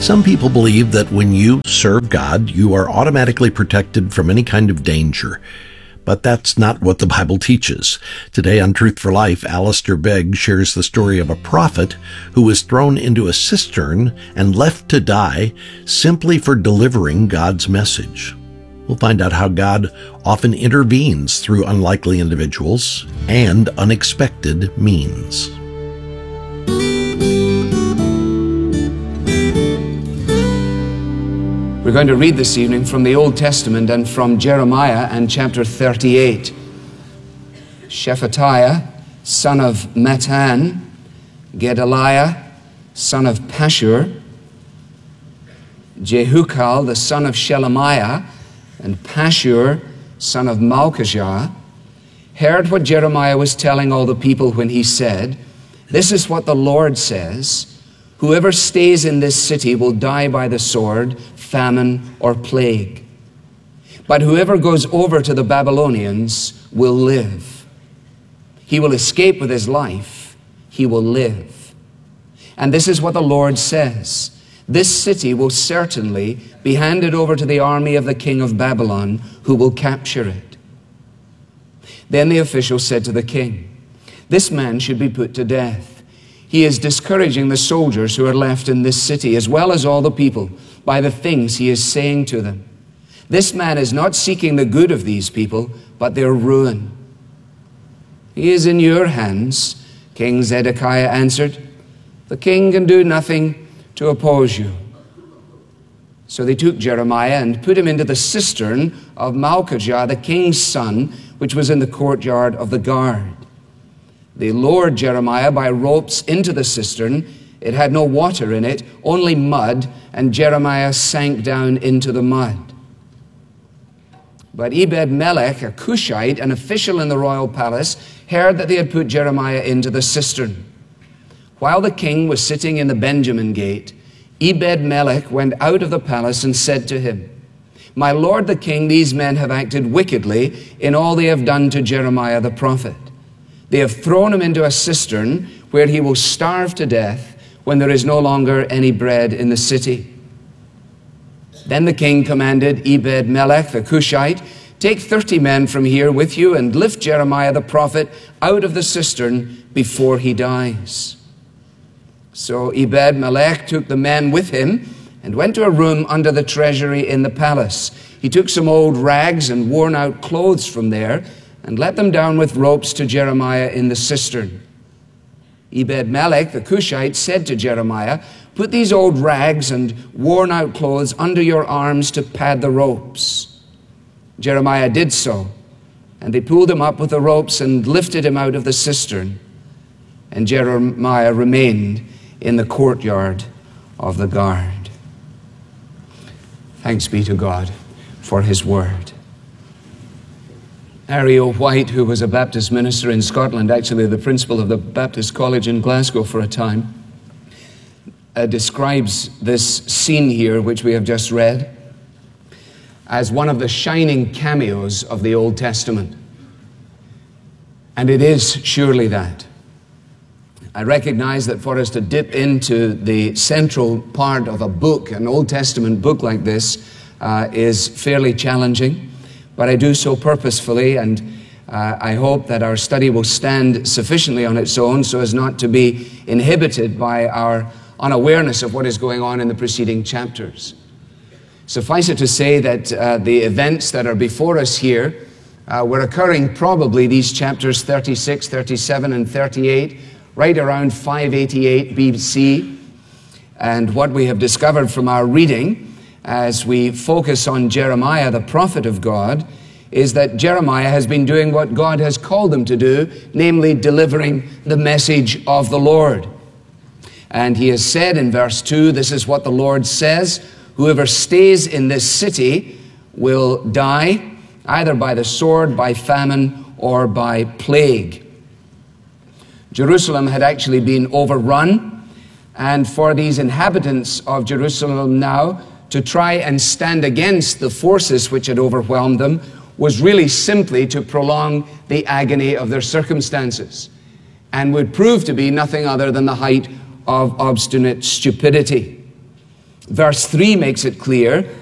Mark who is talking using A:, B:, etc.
A: Some people believe that when you serve God, you are automatically protected from any kind of danger. But that's not what the Bible teaches. Today on Truth for Life, Alistair Begg shares the story of a prophet who was thrown into a cistern and left to die simply for delivering God's message. We'll find out how God often intervenes through unlikely individuals and unexpected means.
B: We're going to read this evening from the Old Testament and from Jeremiah and chapter 38. Shephatiah, son of Mattan, Gedaliah, son of Pashur, Jehukal, the son of Shelemiah, and Pashur, son of Malchijah, heard what Jeremiah was telling all the people when he said, "This is what the Lord says, whoever stays in this city will die by the sword, famine, or plague. But whoever goes over to the Babylonians will live. He will escape with his life. He will live. And this is what the Lord says. This city will certainly be handed over to the army of the king of Babylon, who will capture it." Then the official said to the king, "This man should be put to death. He is discouraging the soldiers who are left in this city, as well as all the people, by the things he is saying to them. This man is not seeking the good of these people, but their ruin." "He is in your hands," King Zedekiah answered. "The king can do nothing to oppose you." So they took Jeremiah and put him into the cistern of Malchijah, the king's son, which was in the courtyard of the guard. They lowered Jeremiah by ropes into the cistern. It had no water in it, only mud, and Jeremiah sank down into the mud. But Ebed-Melech, a Cushite, an official in the royal palace, heard that they had put Jeremiah into the cistern. While the king was sitting in the Benjamin gate, Ebed-Melech went out of the palace and said to him, "My lord the king, these men have acted wickedly in all they have done to Jeremiah the prophet. They have thrown him into a cistern where he will starve to death when there is no longer any bread in the city." Then the king commanded Ebed-Melech the Cushite, "Take 30 men from here with you and lift Jeremiah the prophet out of the cistern before he dies." So Ebed-Melech took the men with him and went to a room under the treasury in the palace. He took some old rags and worn-out clothes from there and let them down with ropes to Jeremiah in the cistern. Ebed-Melech the Cushite said to Jeremiah, "Put these old rags and worn-out clothes under your arms to pad the ropes." Jeremiah did so, and they pulled him up with the ropes and lifted him out of the cistern. And Jeremiah remained in the courtyard of the guard. Thanks be to God for his word. Harry O'White, who was a Baptist minister in Scotland, actually the principal of the Baptist College in Glasgow for a time, describes this scene here, which we have just read, as one of the shining cameos of the Old Testament. And it is surely that. I recognize that for us to dip into the central part of a book, an Old Testament book like this, is fairly challenging. But I do so purposefully, and I hope that our study will stand sufficiently on its own so as not to be inhibited by our unawareness of what is going on in the preceding chapters. Suffice it to say that the events that are before us here were occurring probably these chapters 36, 37, and 38, right around 588 BC. And what we have discovered from our reading as we focus on Jeremiah, the prophet of God, is that Jeremiah has been doing what God has called him to do, namely delivering the message of the Lord. And he has said in verse 2, "This is what the Lord says, whoever stays in this city will die, either by the sword, by famine, or by plague." Jerusalem had actually been overrun, and for these inhabitants of Jerusalem now to try and stand against the forces which had overwhelmed them was really simply to prolong the agony of their circumstances, and would prove to be nothing other than the height of obstinate stupidity. Verse 3 makes it clear